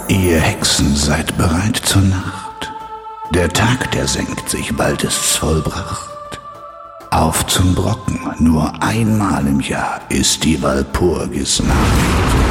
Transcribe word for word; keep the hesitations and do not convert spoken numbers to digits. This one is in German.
Ihr Hexen seid bereit zur Nacht. Der Tag, der senkt sich, bald ist's vollbracht. Auf zum Brocken, nur einmal im Jahr ist die Walpurgisnacht.